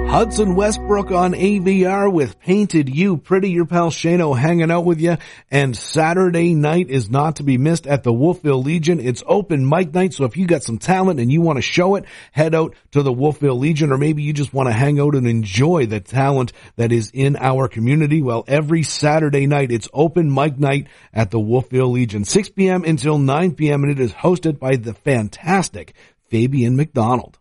Hudson Westbrook on AVR with Painted You Pretty. Your pal Shano hanging out with you. And Saturday night is not to be missed at the Wolfville Legion. It's open mic night, so if you got some talent and you want to show it, head out to the Wolfville Legion, or maybe you just want to hang out and enjoy the talent that is in our community. Well, every Saturday night, it's open mic night at the Wolfville Legion, 6 p.m. until 9 p.m., and it is hosted by the fantastic Fabian McDonald.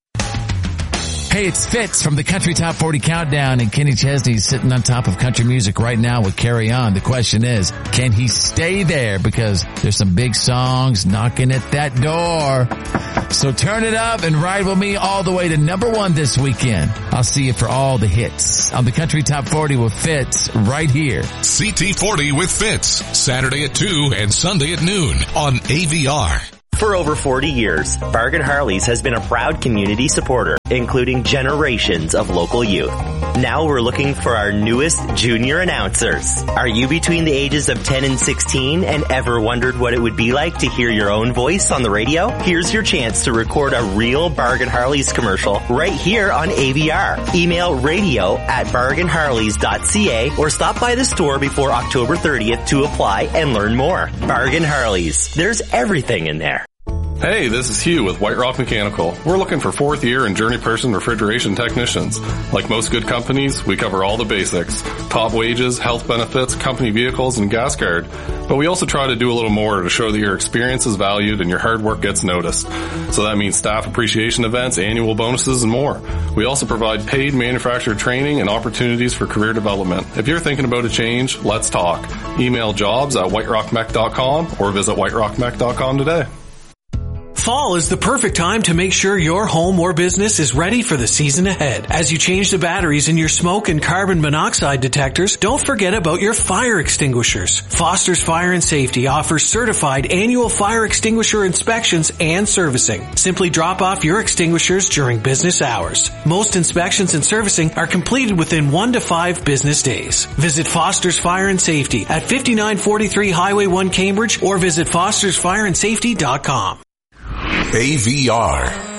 Hey, it's Fitz from the Country Top 40 Countdown, and Kenny Chesney's sitting on top of country music right now with Carry On. The question is, can he stay there? Because there's some big songs knocking at that door. So turn it up and ride with me all the way to number 1 this weekend. I'll see you for all the hits on the Country Top 40 with Fitz right here. CT40 with Fitz, Saturday at 2 and Sunday at noon on AVR. For over 40 years, Bargain Harleys has been a proud community supporter, including generations of local youth. Now we're looking for our newest junior announcers. Are you between the ages of 10 and 16 and ever wondered what it would be like to hear your own voice on the radio? Here's your chance to record a real Bargain Harleys commercial right here on AVR. Email radio@bargainharleys.ca or stop by the store before October 30th to apply and learn more. Bargain Harleys. There's everything in there. Hey, this is Hugh with White Rock Mechanical. We're looking for 4th year and journey person refrigeration technicians. Like most good companies, we cover all the basics. Top wages, health benefits, company vehicles, and gas card. But we also try to do a little more to show that your experience is valued and your hard work gets noticed. So that means staff appreciation events, annual bonuses, and more. We also provide paid manufacturer training and opportunities for career development. If you're thinking about a change, let's talk. Email jobs@whiterockmech.com or visit whiterockmech.com today. Fall is the perfect time to make sure your home or business is ready for the season ahead. As you change the batteries in your smoke and carbon monoxide detectors, don't forget about your fire extinguishers. Foster's Fire and Safety offers certified annual fire extinguisher inspections and servicing. Simply drop off your extinguishers during business hours. Most inspections and servicing are completed within 1 to 5 business days. Visit Foster's Fire and Safety at 5943 Highway 1 Cambridge or visit fostersfireandsafety.com. AVR.